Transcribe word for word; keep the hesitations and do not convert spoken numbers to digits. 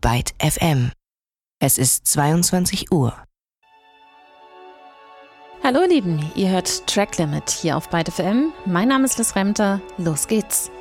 Byte F M. Es ist zweiundzwanzig Uhr. Hallo ihr Lieben, ihr hört Track Limit hier auf Byte F M. Mein Name ist Liz Remter, los geht's.